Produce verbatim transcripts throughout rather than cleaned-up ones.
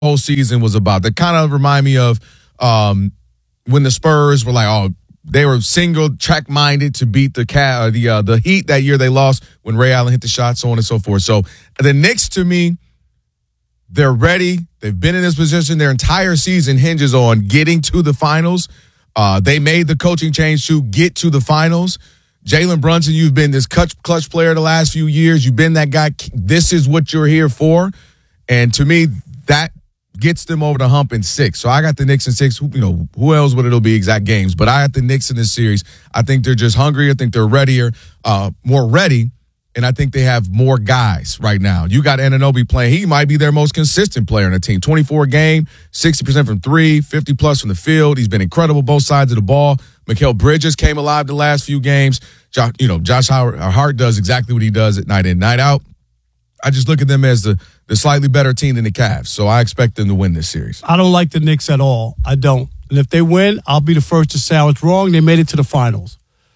whole season was about. That kind of remind me of um, when the Spurs were like, oh, they were single track minded to beat the uh, the uh, the Heat that year. They lost when Ray Allen hit the shot, so on and so forth. So the Knicks, to me, they're ready. They've been in this position. Their entire season hinges on getting to the finals. Uh, they made the coaching change to get to the finals. Jalen Brunson, you've been this clutch, clutch player the last few years. You've been that guy. This is what you're here for. And to me, that gets them over the hump in six. So I got the Knicks in six. Who, you know, who else would it'll be exact games? But I got the Knicks in this series. I think they're just hungrier. I think they're readier, uh, more ready. And I think they have more guys right now. You got Anunoby playing. He might be their most consistent player in the team. twenty-four a game, sixty percent from three, fifty plus from the field. He's been incredible both sides of the ball. Mikal Bridges came alive the last few games. Josh, you know, Josh Hart does exactly what he does at night in, night out. I just look at them as the, the slightly better team than the Cavs. So I expect them to win this series. I don't like the Knicks at all. I don't. And if they win, I'll be the first to say I was wrong. They made it to the finals.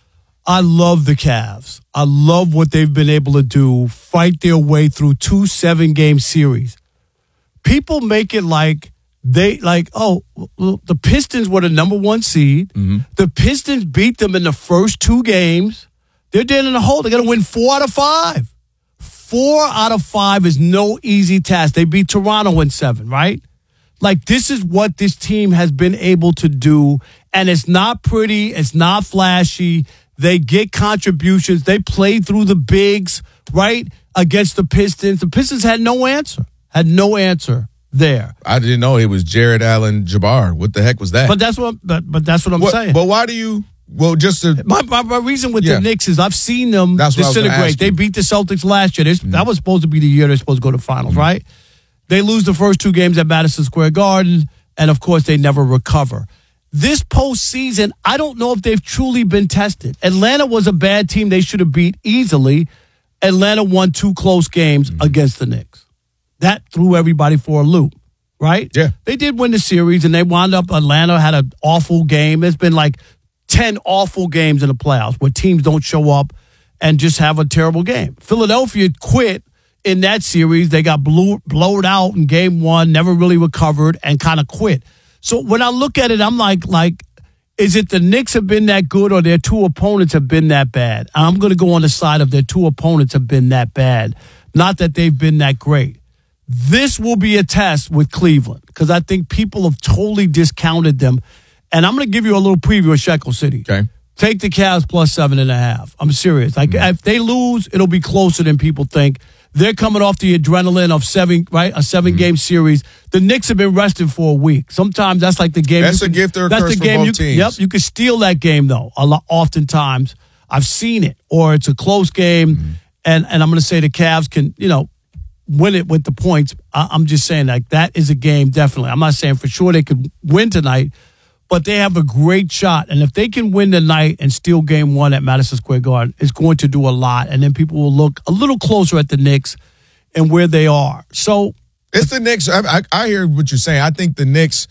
I love the Cavs. I love what they've been able to do, fight their way through two seven-game series. People make it like they, like, oh, the Pistons were the number one seed. Mm-hmm. The Pistons beat them in the first two games. They're dead in the hole. They're going to win four out of five. Four out of five is no easy task. They beat Toronto in seven, right? Like, this is what this team has been able to do, and it's not pretty. It's not flashy. They get contributions. They played through the bigs, right, against the Pistons. The Pistons had no answer, had no answer there. I didn't know it was Jared Allen Jabbar. What the heck was that? But that's what. But, but that's what I'm what, saying. But why do you? Well, just to, my, my my reason with yeah. the Knicks is I've seen them disintegrate. They beat the Celtics last year. Mm-hmm. That was supposed to be the year they're supposed to go to the finals, mm-hmm. right? They lose the first two games at Madison Square Garden, and of course they never recover. This postseason, I don't know if they've truly been tested. Atlanta was a bad team they should have beat easily. Atlanta won two close games mm-hmm. against the Knicks. That threw everybody for a loop, right? Yeah. They did win the series, and they wound up, Atlanta had an awful game. There's been like ten awful games in the playoffs where teams don't show up and just have a terrible game. Philadelphia quit in that series. They got blew, blowed out in game one, never really recovered, and kind of quit. So when I look at it, I'm like, like, is it the Knicks have been that good or their two opponents have been that bad? I'm going to go on the side of their two opponents have been that bad, not that they've been that great. This will be a test with Cleveland because I think people have totally discounted them. And I'm going to give you a little preview of Shekel City. Okay. Take the Cavs plus seven and a half. I'm serious. Like, mm-hmm. if they lose, it'll be closer than people think. They're coming off the adrenaline of seven, right? A seven-game mm-hmm. series. The Knicks have been rested for a week. Sometimes that's like the game. That's can, a gift or a that's curse the game for you, both teams. Yep, you can steal that game though. A lot, oftentimes, I've seen it, or it's a close game, mm-hmm. and and I'm going to say the Cavs can, you know, win it with the points. I, I'm just saying like that is a game definitely. I'm not saying for sure they could win tonight. But they have a great shot. And if they can win tonight and steal game one at Madison Square Garden, it's going to do a lot. And then people will look a little closer at the Knicks and where they are. So it's the Knicks. I, I, I hear what you're saying. I think the Knicks,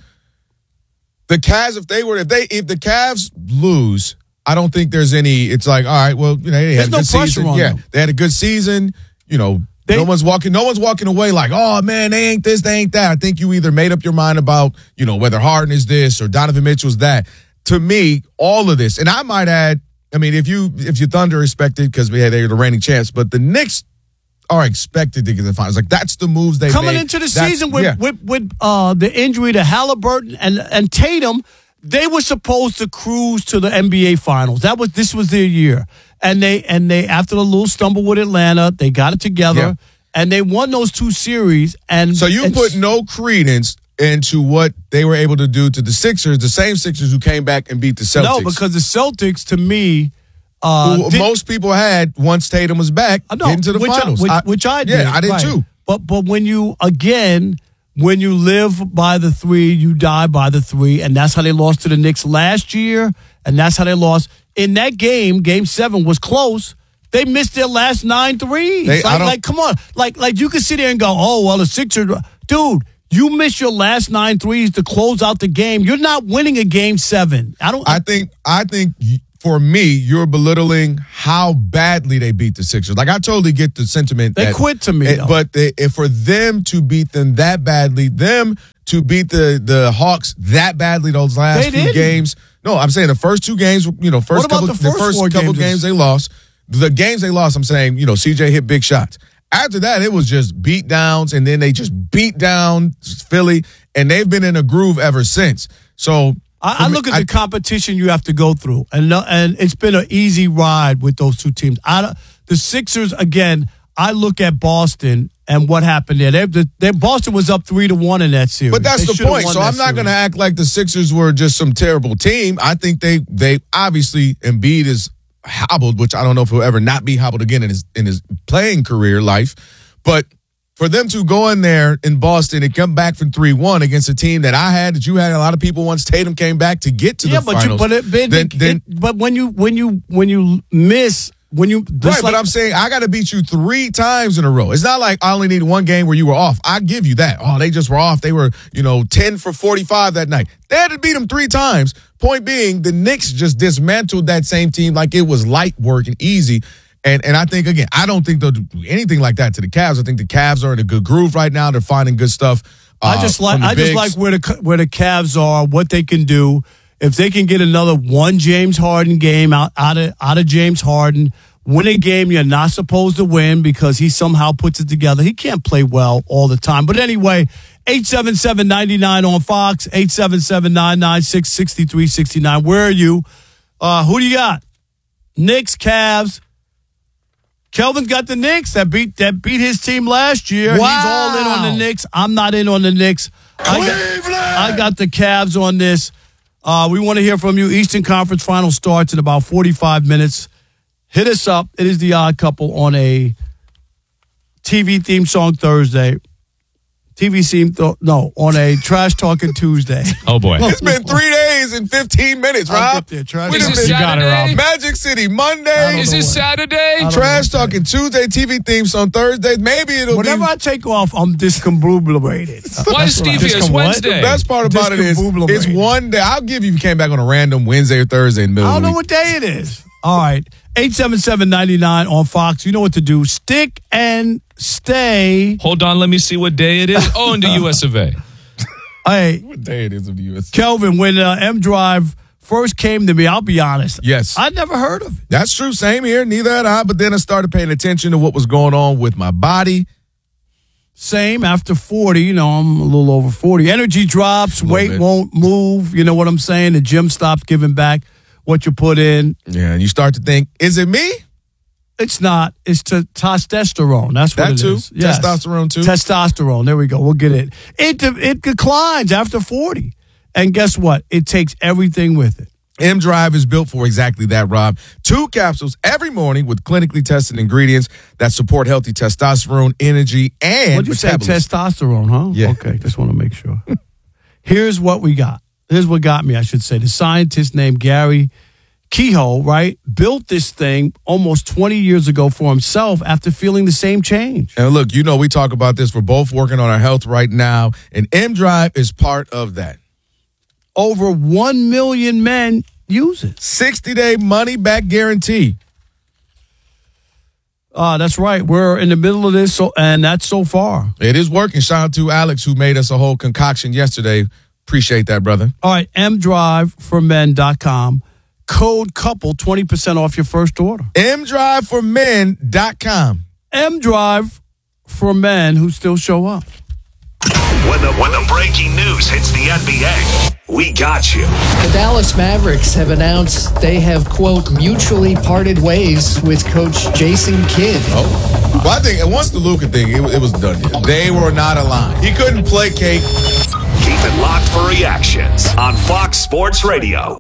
the Cavs, if they were, if they, if the Cavs lose, I don't think there's any, it's like, all right, well, you know, they had there's a good no pressure season. on Yeah. them. They had a good season, you know. They, no one's walking. No one's walking away like, oh man, they ain't this, they ain't that. I think you either made up your mind about, you know, whether Harden is this or Donovan Mitchell's that. To me, all of this, and I might add, I mean, if you if you Thunder expected because we had they're the reigning champs, but the Knicks are expected to get to the finals. Like that's the moves they coming made. into the that's, season with yeah. with, with uh, the injury to Halliburton and and Tatum. They were supposed to cruise to the N B A Finals. That was this was their year, and they and they after the little stumble with Atlanta, they got it together, yeah. and they won those two series. And so you and, put no credence into what they were able to do to the Sixers, the same Sixers who came back and beat the Celtics. No, because the Celtics, to me, uh, who did, most people had once Tatum was back know, into the which finals, I, which, I, which I did. Yeah, I did right. too. But but when you again. When you live by the three, you die by the three. And that's how they lost to the Knicks last year. And that's how they lost. In that game, game seven was close. They missed their last nine threes. They, like, like, come on. Like, like you can sit there and go, oh, well, the Sixers. Dude, you miss your last nine threes to close out the game. You're not winning a game seven. I don't. I think, I think for me, you're belittling how badly they beat the Sixers. Like, I totally get the sentiment. They that, quit to me, it, But they, if for them to beat them that badly, them to beat the, the Hawks that badly those last They few didn't. games. No, I'm saying the first two games, you know, first What about couple, the first first four couple games? games they lost. The games they lost, I'm saying, you know, C J hit big shots. After that, it was just beat downs, and then they just beat down Philly, and they've been in a groove ever since. So I, I look at I, the competition you have to go through, and and it's been an easy ride with those two teams. I, the Sixers, again, I look at Boston and what happened there. They, they, they, Boston was up three to one in that series. But that's they the point. So I'm not going to act like the Sixers were just some terrible team. I think they they obviously Embiid is hobbled, which I don't know if he'll ever not be hobbled again in his in his playing career life. But for them to go in there in Boston and come back from three one against a team that I had, that you had, a lot of people once Tatum came back to get to yeah, the but finals. You, but it, but, then, it, then, it, but when you when you when you miss when you right, like, but I'm saying I got to beat you three times in a row. It's not like I only need one game where you were off. I give you that. Oh, they just were off. They were, you know, ten for forty-five that night. They had to beat them three times. Point being, the Knicks just dismantled that same team like it was light work and easy. And and I think, again, I don't think they'll do anything like that to the Cavs. I think the Cavs are in a good groove right now. They're finding good stuff. Uh, I just like I bigs. just like where the where the Cavs are, what they can do. If they can get another one James Harden game out out of out of James Harden, win a game you're not supposed to win because he somehow puts it together. He can't play well all the time. But anyway, eight seven seven, nine nine on Fox, eight seven seven, nine nine six, six three six nine. Where are you? Uh, who do you got? Knicks, Cavs. Kelvin's got the Knicks that beat that beat his team last year. Wow. He's all in on the Knicks. I'm not in on the Knicks. I got, I got the Cavs on this. Uh, we want to hear from you. Eastern Conference Final starts in about forty-five minutes. Hit us up. It is the Odd Couple on a T V theme song Thursday. T V theme, th- no, on a Trash Talking Tuesday. Oh, boy. It's been three days and fifteen minutes, Rob. There, trash We Is done this been- Saturday? You got it, Rob. Magic City, Monday. Is this Saturday? don't Trash know what Talking Tuesday, T V themes on Thursday. Maybe it'll Whenever be. I take off, I'm discombobulated. Why is Stevie? It's Discom- what? Wednesday. The best part about it is Discombobulated. it's one day. I'll give you if you came back on a random Wednesday or Thursday in the middle I of don't the know week. what day it is. All right. eight seven seven, nine nine on Fox. You know what to do. Stick and stay. Hold on, let me see what day it is. Oh, in the U S of A. Hey, What day it is of the U S Kelvin, when uh, M Drive first came to me, I'll be honest. Yes. I'd never heard of it. That's true. Same here. Neither had I. But then I started paying attention to what was going on with my body. Same after forty, you know, I'm a little over forty. Energy drops, little weight bit. won't move. You know what I'm saying? The gym stops giving back what you put in. Yeah, and you start to think, is it me? It's not. It's t- testosterone. That's what That it too? is. Yes. Testosterone too? Testosterone. There we go. We'll get it. It it declines after forty. And guess what? It takes everything with it. M Drive is built for exactly that, Rob. Two capsules every morning with clinically tested ingredients that support healthy testosterone, energy, and What'd you say? metabolism. Testosterone, huh? Yeah. Okay, just want to make sure. Here's what we got. Here's what got me, I should say. The scientist named Gary Kehoe, right, built this thing almost twenty years ago for himself after feeling the same change. And look, you know we talk about this. We're both working on our health right now, and M Drive is part of that. Over one million men use it. sixty-day money-back guarantee. Uh, that's right. We're in the middle of this, so and that's so far. It is working. Shout out to Alex, who made us a whole concoction yesterday. Appreciate that, brother. All right, m drive for men dot com. Code COUPLE, twenty percent off your first order. m drive for men dot com. M-Drive for men who still show up. When the when the breaking news hits the N B A, we got you. The Dallas Mavericks have announced they have, quote, mutually parted ways with coach Jason Kidd. Oh. Well, I think once the Luka thing, it, it was done. They were not aligned. He couldn't placate. Keep it locked for reactions on Fox Sports Radio.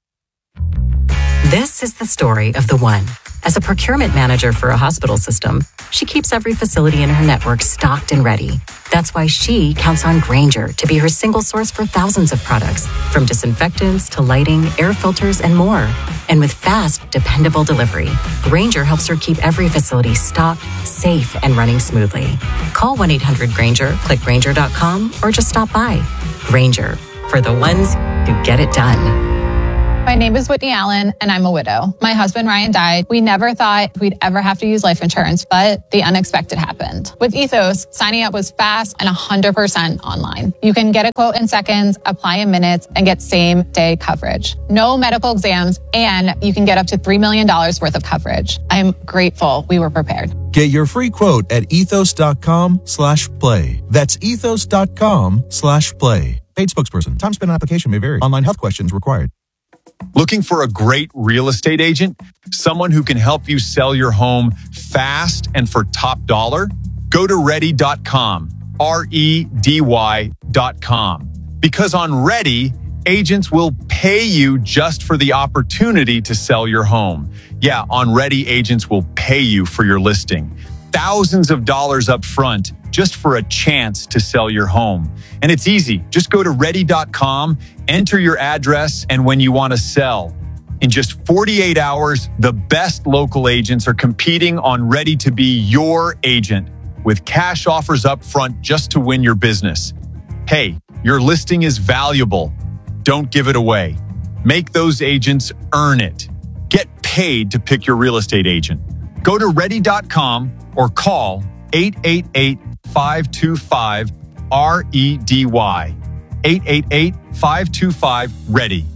This is the story of the one. As a procurement manager for a hospital system, she keeps every facility in her network stocked and ready. That's why she counts on Grainger to be her single source for thousands of products, from disinfectants to lighting, air filters, and more. And with fast, dependable delivery, Grainger helps her keep every facility stocked, safe, and running smoothly. Call one eight hundred Grainger, click Grainger dot com, or just stop by. Grainger, for the ones who get it done. My name is Whitney Allen, and I'm a widow. My husband, Ryan, died. We never thought we'd ever have to use life insurance, but the unexpected happened. With Ethos, signing up was fast and one hundred percent online. You can get a quote in seconds, apply in minutes, and get same-day coverage. No medical exams, and you can get up to three million dollars worth of coverage. I'm grateful we were prepared. Get your free quote at ethos.com slash play. That's ethos.com slash play. Paid spokesperson. Time spent on application may vary. Online health questions required. Looking for a great real estate agent? Someone who can help you sell your home fast and for top dollar? Go to ready dot com. R E D Y dot com. Because on Ready, agents will pay you just for the opportunity to sell your home. Yeah, on Ready, agents will pay you for your listing. Thousands of dollars up front just for a chance to sell your home. And it's easy. Just go to ready dot com, enter your address and when you want to sell. In just forty-eight hours, the best local agents are competing on Ready to be your agent with cash offers up front just to win your business. Hey, your listing is valuable. Don't give it away. Make those agents earn it. Get paid to pick your real estate agent. Go to ready dot com or call eight eight eight, five two five, R E D Y. eight eight eight, five two five, READY.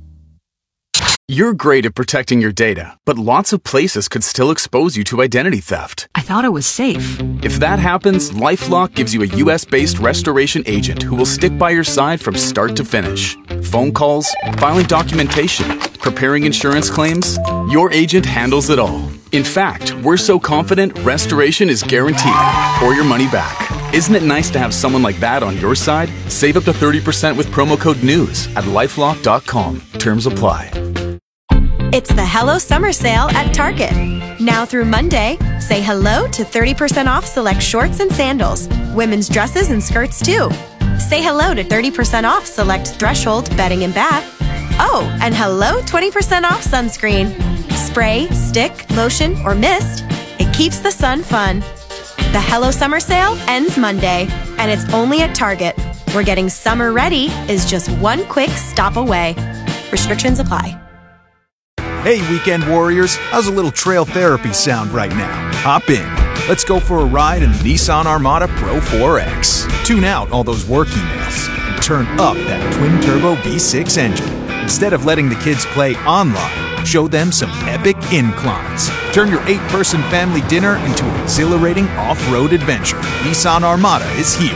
You're great at protecting your data, but lots of places could still expose you to identity theft. I thought it was safe. If that happens, LifeLock gives you a U S-based restoration agent who will stick by your side from start to finish. Phone calls, filing documentation, preparing insurance claims, your agent handles it all. In fact, we're so confident restoration is guaranteed or your money back. Isn't it nice to have someone like that on your side? Save up to thirty percent with promo code NEWS at lifelock dot com. Terms apply. It's the Hello Summer Sale at Target. Now through Monday, say hello to thirty percent off select shorts and sandals, women's dresses and skirts too. Say hello to thirty percent off select Threshold bedding and bath. Oh, and hello twenty percent off sunscreen. Spray, stick, lotion, or mist, it keeps the sun fun. The Hello Summer Sale ends Monday, and it's only at Target, where getting summer ready is just one quick stop away. Restrictions apply. Hey, weekend warriors, how's a little trail therapy sound right now? Hop in. Let's go for a ride in the Nissan Armada Pro four X. Tune out all those work emails and turn up that twin-turbo V six engine. Instead of letting the kids play online, show them some epic inclines. Turn your eight-person family dinner into an exhilarating off-road adventure. Nissan Armada is here.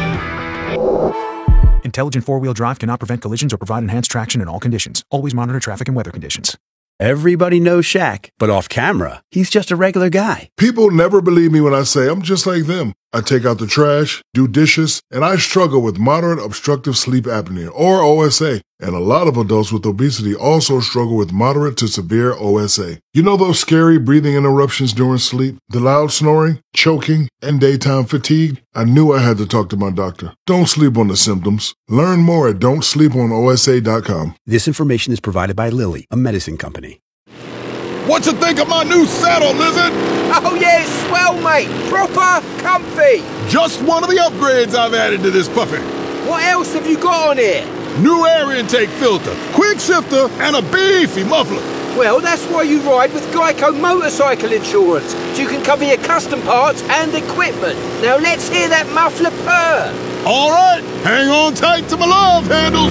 Intelligent four-wheel drive cannot prevent collisions or provide enhanced traction in all conditions. Always monitor traffic and weather conditions. Everybody knows Shaq, but off camera, he's just a regular guy. People never believe me when I say I'm just like them. I take out the trash, do dishes, and I struggle with moderate obstructive sleep apnea, or O S A. And a lot of adults with obesity also struggle with moderate to severe O S A. You know those scary breathing interruptions during sleep, the loud snoring, choking, and daytime fatigue? I knew I had to talk to my doctor. Don't sleep on the symptoms. Learn more at don't sleep on O S A dot com. This information is provided by Lilly, a medicine company. What you think of my new saddle, Lizard? Oh yeah, it's swell, mate. Proper comfy. Just one of the upgrades I've added to this puppy. What else have you got on here? New air intake filter, quick shifter, and a beefy muffler. Well, that's why you ride with Geico Motorcycle Insurance, so you can cover your custom parts and equipment. Now let's hear that muffler purr. All right, hang on tight to my love handles.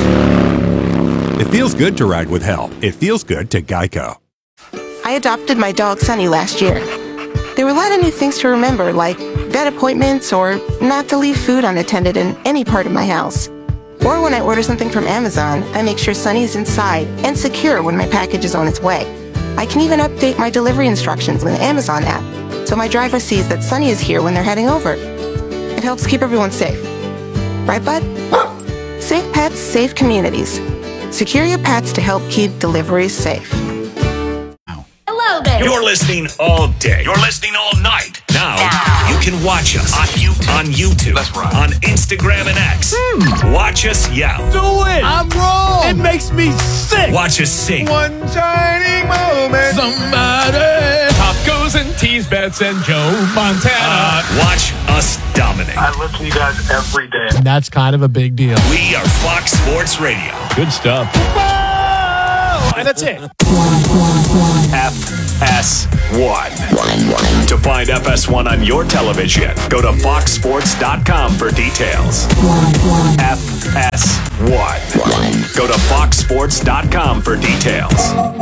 It feels good to ride with help. It feels good to Geico. I adopted my dog Sunny last year. There were a lot of new things to remember, like vet appointments or not to leave food unattended in any part of my house. Or when I order something from Amazon, I make sure Sunny is inside and secure when my package is on its way. I can even update my delivery instructions with the Amazon app, so my driver sees that Sunny is here when they're heading over. It helps keep everyone safe. Right, bud? Safe pets, safe communities. Secure your pets to help keep deliveries safe. Hello there. You're listening all day. You're listening all night. Now, now. you can watch us on YouTube. On YouTube. That's right. On Instagram and X. Hmm. Watch us yell. Do it. I'm wrong. It makes me sick. Watch us sing. One shining moment. Somebody. Pop goes and tease Bets and Joe Montana. Uh, watch us dominate. I listen to you guys every day. And that's kind of a big deal. We are Fox Sports Radio. Good stuff. and that's it. F S one. To find F S one on your television, go to fox sports dot com for details. F S one. Go to fox sports dot com for details.